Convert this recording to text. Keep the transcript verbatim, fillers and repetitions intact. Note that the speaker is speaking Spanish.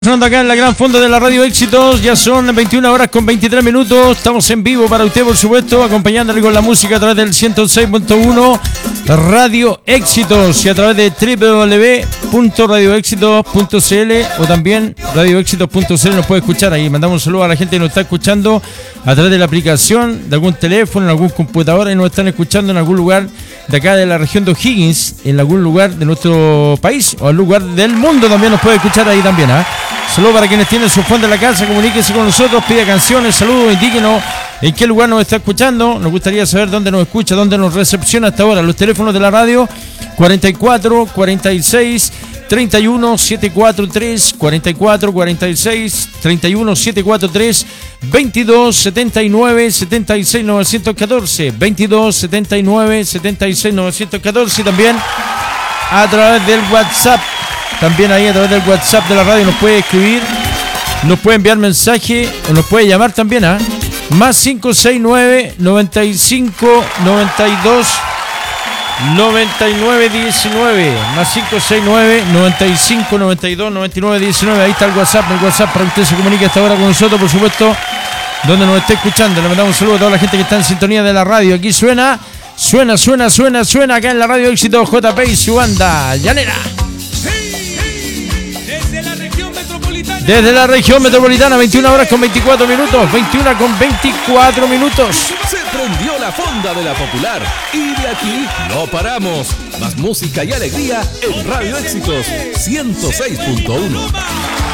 Sonando acá en la gran fonda de la Radio Éxitos, ya son veintiuna horas con veintitrés minutos, estamos en vivo para usted por supuesto, acompañándole con la música a través del ciento seis punto uno Radio Éxitos y a través de doble u doble u doble u punto radio éxitos punto c l o también radio éxitos punto c l nos puede escuchar ahí. Mandamos un saludo a la gente que nos está escuchando a través de la aplicación de algún teléfono, en algún computador y nos están escuchando en algún lugar de acá de la región de O'Higgins, en algún lugar de nuestro país o algún lugar del mundo también nos puede escuchar ahí también, ¿eh? Saludos para quienes tienen su phone de la casa, comuníquense con nosotros, pida canciones, saludos, indíquenos en qué lugar nos está escuchando. Nos gustaría saber dónde nos escucha, dónde nos recepciona hasta ahora. Los teléfonos de la radio cuarenta y cuatro, cuarenta y seis, treinta y uno, setecientos cuarenta y tres, cuarenta y cuatro, cuarenta y seis, treinta y uno, setecientos cuarenta y tres, veintidós, setenta y nueve, setenta y seis, novecientos catorce, veintidós, setenta y nueve, setenta y seis, novecientos catorce y también a través del WhatsApp. También ahí a través del WhatsApp de la radio nos puede escribir, nos puede enviar mensaje o nos puede llamar también a ¿eh? más cinco seis nueve, noventa y cinco, noventa y dos, noventa y nueve, diecinueve, más cinco seis nueve, noventa y cinco, noventa y dos, noventa y nueve, diecinueve. Ahí está el WhatsApp, el WhatsApp para que usted se comunique hasta ahora con nosotros, por supuesto, donde nos esté escuchando. Le mandamos un saludo a toda la gente que está en sintonía de la radio. Aquí suena, suena, suena, suena, suena acá en la Radio Éxito J P y su banda llanera. Desde la región metropolitana, veintiuna horas con veinticuatro minutos, veintiuna con veinticuatro minutos. Se prendió la fonda de la popular y de aquí no paramos. Más música y alegría en Radio Éxitos ciento seis punto uno.